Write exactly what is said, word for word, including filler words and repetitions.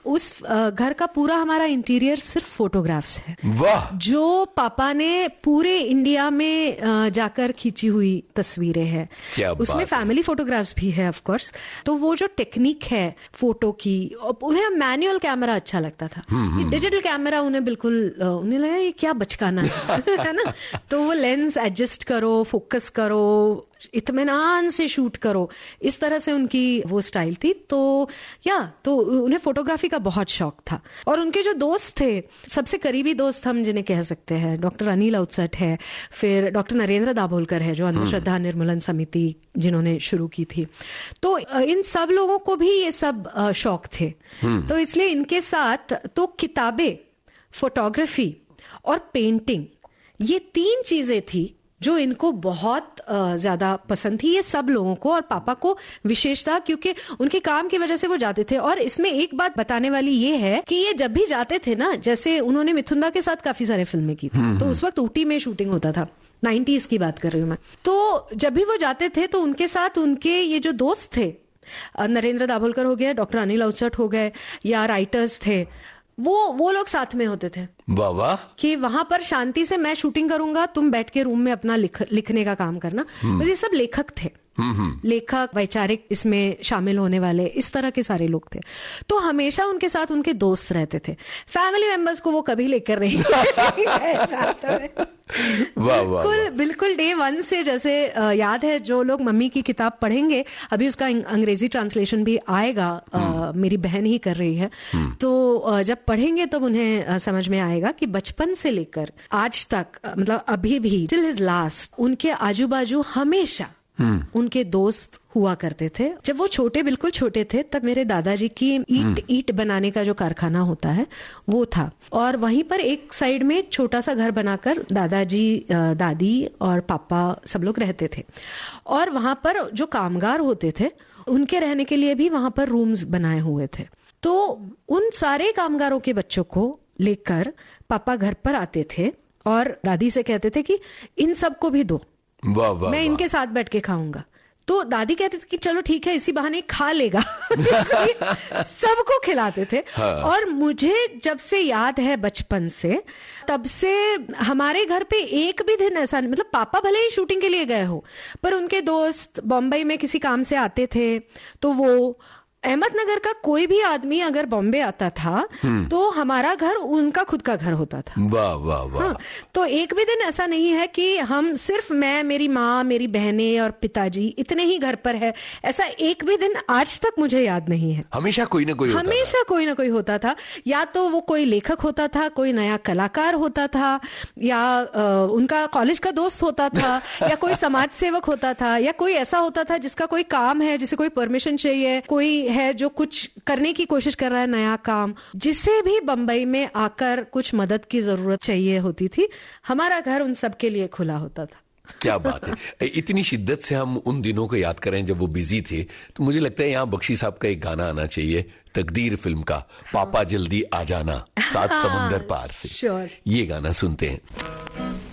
उस घर का पूरा हमारा इंटीरियर सिर्फ फोटोग्राफ्स है। वाह। जो पापा ने पूरे इंडिया में जाकर खींची हुई तस्वीरें हैं। उसमें फैमिली फोटोग्राफ्स भी है ऑफ कोर्स। तो वो जो टेक्निक है फोटो की, उन्हें मैनुअल कैमरा अच्छा लगता था, डिजिटल कैमरा उन्हें बिल्कुल, उन्हें लगा ये क्या बचकाना है है ना। तो वो लेंस एडजस्ट करो, फोकस करो, इत्मीनान से शूट करो, इस तरह से उनकी वो स्टाइल थी। तो या तो उन्हें फोटोग्राफी का बहुत शौक था। और उनके जो दोस्त थे, सबसे करीबी दोस्त हम जिन्हें कह सकते हैं, डॉक्टर अनिल अवचट है, फिर डॉक्टर नरेंद्र दाभोलकर है जो अंधश्रद्धा निर्मूलन समिति जिन्होंने शुरू की थी। तो इन सब लोगों को भी ये सब शौक थे। तो इसलिए इनके साथ तो किताबें, फोटोग्राफी और पेंटिंग, ये तीन चीजें थी जो इनको बहुत ज्यादा पसंद थी, ये सब लोगों को, और पापा को विशेषता, क्योंकि उनके काम की वजह से वो जाते थे। और इसमें एक बात बताने वाली ये है कि ये जब भी जाते थे ना, जैसे उन्होंने मिथुन दा के साथ काफी सारे फिल्में की थी, तो उस वक्त ऊटी में शूटिंग होता था, नाइन्टीज की बात कर रही हूँ मैं। तो जब भी वो जाते थे तो उनके साथ उनके ये जो दोस्त थे, नरेंद्र दाभोलकर हो गए, डॉक्टर अनिल अवचट हो गए, या राइटर्स थे, वो वो लोग साथ में होते थे। वाह वाह। कि वहां पर शांति से मैं शूटिंग करूंगा, तुम बैठ के रूम में अपना लिख, लिखने का काम करना। बस ये सब लेखक थे, लेखक, वैचारिक इसमें शामिल होने वाले, इस तरह के सारे लोग थे। तो हमेशा उनके साथ उनके दोस्त रहते थे। फैमिली मेंबर्स को वो कभी लेकर नहीं वाह वाह। बिल्कुल बिल्कुल डे वन से, जैसे याद है, जो लोग मम्मी की किताब पढ़ेंगे, अभी उसका अंग्रेजी ट्रांसलेशन भी आएगा, आ, मेरी बहन ही कर रही है, तो जब पढ़ेंगे तब उन्हें समझ में आएगा कि बचपन से लेकर आज तक, मतलब अभी भी टिल हिज लास्ट, उनके आजू बाजू हमेशा उनके दोस्त हुआ करते थे। जब वो छोटे, बिल्कुल छोटे थे, तब मेरे दादाजी की ईट ईट बनाने का जो कारखाना होता है वो था, और वहीं पर एक साइड में एक छोटा सा घर बनाकर दादाजी, दादी और पापा सब लोग रहते थे। और वहां पर जो कामगार होते थे उनके रहने के लिए भी वहां पर रूम्स बनाए हुए थे। तो उन सारे कामगारों के बच्चों को लेकर पापा घर पर आते थे और दादी से कहते थे कि इन सबको भी दो, वाह वाह, मैं इनके साथ बैठ के खाऊंगा। तो दादी कहती थी कि चलो ठीक है, इसी बहाने खा लेगा। सबको खिलाते थे। हाँ। और मुझे जब से याद है बचपन से, तब से हमारे घर पे एक भी दिन ऐसा नहीं, मतलब पापा भले ही शूटिंग के लिए गए हो, पर उनके दोस्त बॉम्बे में किसी काम से आते थे, तो वो अहमदनगर का कोई भी आदमी अगर बॉम्बे आता था तो हमारा घर उनका खुद का घर होता था। वाह वाह वाह। हाँ, तो एक भी दिन ऐसा नहीं है कि हम सिर्फ मैं, मेरी माँ, मेरी बहनें और पिताजी इतने ही घर पर है, ऐसा एक भी दिन आज तक मुझे याद नहीं है। हमेशा कोई ना कोई होता हमेशा था। कोई ना कोई होता था। या तो वो कोई लेखक होता था, कोई नया कलाकार होता था, या आ, उनका कॉलेज का दोस्त होता था, या कोई समाज सेवक होता था, या कोई ऐसा होता था जिसका कोई काम है, जिसे कोई परमिशन चाहिए, कोई है जो कुछ करने की कोशिश कर रहा है, नया काम, जिसे भी बंबई में आकर कुछ मदद की जरूरत चाहिए होती थी, हमारा घर उन सब के लिए खुला होता था। क्या बात है। इतनी शिद्दत से हम उन दिनों को याद करें जब वो बिजी थे, तो मुझे लगता है यहाँ बख्शी साहब का एक गाना आना चाहिए, तकदीर फिल्म का, पापा जल्दी आ जाना, सात समुंदर पार से। श्योर। ये गाना सुनते हैं।